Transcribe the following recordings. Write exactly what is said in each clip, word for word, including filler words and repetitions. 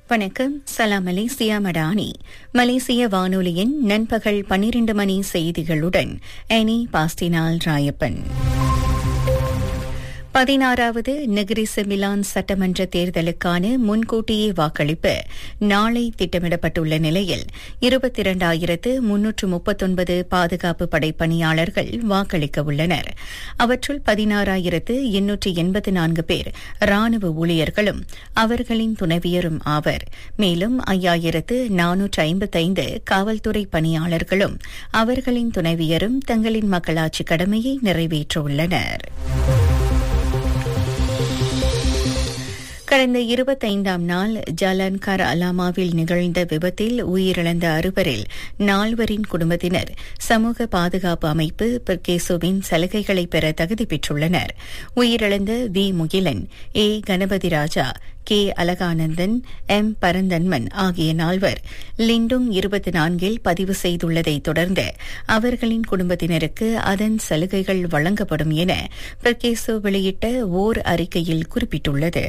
வணக்கம். சலாம் மலேசியா மடானி. மலேசிய வானொலியின் நண்பகல் பன்னிரண்டு மணி செய்திகளுடன் எனி பாஸ்டினால் ராயப்பன். பதினாறாவது நெகிரி செமிலான் சட்டமன்ற தேர்தலுக்கான முன்கூட்டியே வாக்களிப்பு நாளை திட்டமிடப்பட்டுள்ள நிலையில் இருபத்தி இரண்டாயிரத்து முன்னூற்று முப்பத்தொன்பது பாதுகாப்பு படை பணியாளர்கள் வாக்களிக்க உள்ளனர். அவற்றுள் பதினாறாயிரத்து எண்ணூற்று எண்பத்து நான்கு பேர் ராணுவ ஊழியர்களும் அவர்களின் துணைவியரும் ஆவர். மேலும் ஐயாயிரத்து நானூற்று ஐம்பத்தைந்து காவல்துறை பணியாளர்களும் அவர்களின் துணைவியரும் தங்களின் மக்களாட்சி கடமையை நிறைவேற்றவுள்ளனர். கடந்த இருபத்தைந்தாம் நாள் ஜாலான் கர் அலாமாவில் நிகழ்ந்த விபத்தில் உயிரிழந்த அறுவரில் நால்வரின் குடும்பத்தினர் சமூக பாதுகாப்பு அமைப்பு பெர்கேசோவின் சலுகைகளை பெற தகுதி பெற்றுள்ளனர். உயிரிழந்த we Mugilan, A Ganapathi Raja, K அலகானந்தன், M பரந்தன்மன் ஆகிய நால்வர் லிண்டுங் இருபத்தி நான்கில் பதிவு செய்துள்ளதை தொடர்ந்து அவர்களின் குடும்பத்தினருக்கு அதன் சலுகைகள் வழங்கப்படும் என பெர்கேசோ வெளியிட்ட ஓர் அறிக்கையில் குறிப்பிட்டுள்ளது.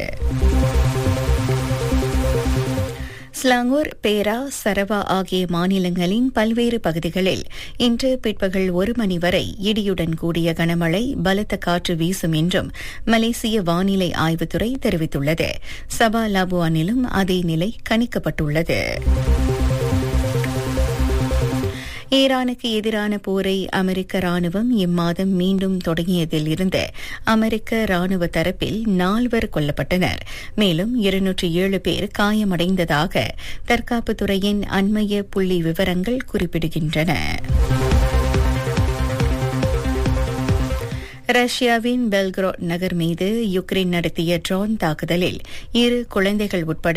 ஸ்லாங்கூர், பேரா, சரவா ஆகிய மாநிலங்களின் பல்வேறு பகுதிகளில் இன்று பிற்பகல் ஒரு மணி வரை இடியுடன் கூடிய கனமழை, பலத்த காற்று வீசும் என்றும் மலேசிய வானிலை ஆய்வுத்துறை தெரிவித்துள்ளது. சபா லாபுவானிலும் அதே நிலை கணிக்கப்பட்டுள்ளது. ஈரானுக்கு எதிரான போரை அமெரிக்க ராணுவம் இம்மாதம் மீண்டும் தொடங்கியதில் இருந்து அமெரிக்க ராணுவ தரப்பில் நால்வர் கொல்லப்பட்டனர். மேலும் இருநூற்று ஏழு பேர் காயமடைந்ததாக தற்காப்புத்துறையின் அண்மைய புள்ளி விவரங்கள் குறிப்பிடுகின்றன. ரஷ்யாவின் பெல்கிராட் நகர் மீது யுக்ரைன் நடத்திய ட்ரோன் தாக்குதலில் இரு குழந்தைகள் உட்பட